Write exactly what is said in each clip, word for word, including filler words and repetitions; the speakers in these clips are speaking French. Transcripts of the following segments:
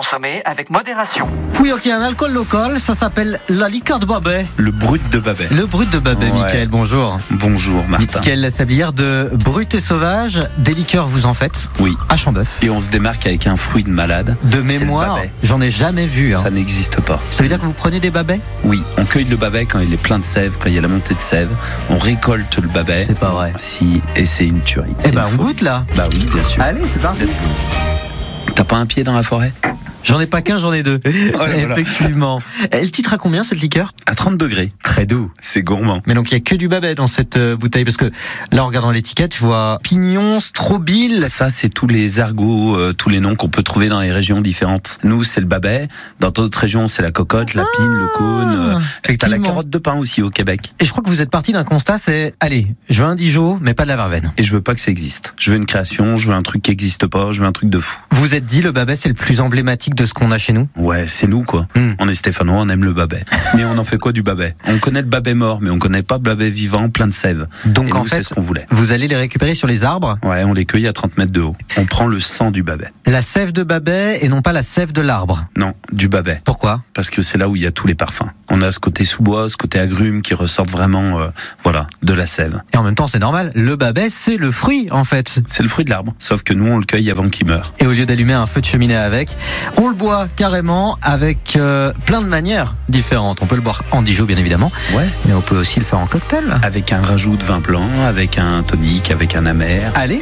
consommer avec modération. Oui, ok, un alcool local, ça s'appelle la liqueur de Babet. Le brut de Babet. Le brut de Babet, Ouais. Mickaël, bonjour. Bonjour Martin. Mickaël la sablière de Brut et Sauvage. Des liqueurs, vous en faites Oui. à Chambeuf. Et on se démarque avec un fruit de malade. De C'est le mémoire, Babet. j'en ai jamais vu. Hein. Ça n'existe pas. Ça veut dire que vous prenez des Babets? Oui, on cueille le Babet quand il est plein de sève, quand il y a la montée de sève. On récolte le Babet. C'est pas vrai. Si, et c'est une tuerie. Eh C'est ben, une on folie. goûte là. Bah oui, bien sûr. Allez, c'est parti. T'as pas un pied dans la forêt? J'en ai pas qu'un, j'en ai deux. voilà. Effectivement. Elle titre à combien cette liqueur? À trente degrés. Très doux. C'est gourmand. Mais donc il y a que du Babet dans cette euh, bouteille, parce que là en regardant l'étiquette, je vois pignon, strobile. Ça, c'est tous les argots, euh, tous les noms qu'on peut trouver dans les régions différentes. Nous, c'est le Babet. Dans d'autres régions, c'est la cocotte, la pine, le cône. Euh, T'as la effectivement. carotte de pain aussi au Québec. Et je crois que vous êtes parti d'un constat, c'est allez, je veux un Dijon, mais pas de la verveine. Et je veux pas que ça existe. Je veux une création, je veux un truc qui existe pas, je veux un truc de fou. Vous êtes dit le Babet c'est le plus emblématique de ce qu'on a chez nous. Ouais, c'est nous quoi. Mm. On est stéphanois, on aime le Babet. Mais on en fait quoi du Babet? On connaît le Babet mort, mais on connaît pas le Babet vivant, plein de sève. Donc Et en nous, c'est fait, ce qu'on voulait. vous allez les récupérer sur les arbres, Ouais, on les cueille à trente mètres de haut. On prend le sang du Babet. la sève de Babet et non pas la sève de l'arbre. Non, du Babet. Pourquoi? Parce que c'est là où il y a tous les parfums. On a ce côté sous-bois, ce côté agrumes qui ressortent vraiment, euh, voilà, de la sève. Et en même temps, c'est normal, le Babet c'est le fruit en fait. C'est le fruit de l'arbre. Sauf que nous, on le cueille avant qu'il meure. Et au lieu d'allumer un feu de cheminée avec, on le boit carrément avec euh, plein de manières différentes. On peut le boire en Dijon bien évidemment, Ouais. mais on peut aussi le faire en cocktail. Avec un rajout de vin blanc, avec un tonique, avec un amer. Allez.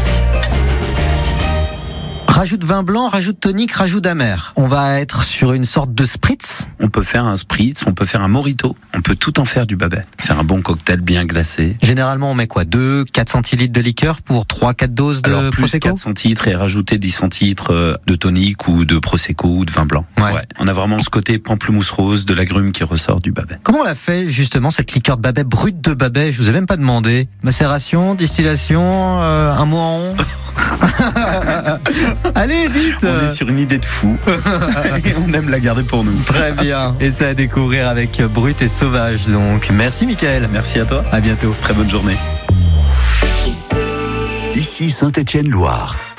Rajoute vin blanc, rajoute tonique, rajoute d'amer. On va être sur une sorte de spritz. On peut faire un spritz, on peut faire un mojito. On peut tout en faire du Babet. Faire un bon cocktail bien glacé. Généralement, on met quoi? deux, quatre centilitres de liqueur pour trois, quatre doses de Alors plus Prosecco? quatre centilitres et rajouter dix centilitres euh, de tonique ou de Prosecco ou de vin blanc. Ouais. On a vraiment ce côté pamplemousse rose de l'agrume qui ressort du Babet. Comment on l'a fait justement cette liqueur de Babet, brute de Babet? Je vous ai même pas demandé. Macération, distillation, euh, un mot en rond. Allez, dites. On est sur une idée de fou. Et on aime la garder pour nous. Très bien. Et ça à découvrir avec Brut et Sauvage. Donc, merci Mickaël. Merci à toi. À bientôt. Très bonne journée. Ici Saint-Étienne-Loire.